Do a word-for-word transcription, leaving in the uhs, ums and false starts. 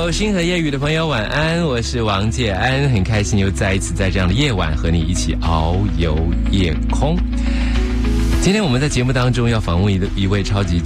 有星河夜雨的朋友晚安，我是王介安，很开心又再一次在这样的夜晚和你一起遨游夜空。今天我们在节目当中要访问一一位超级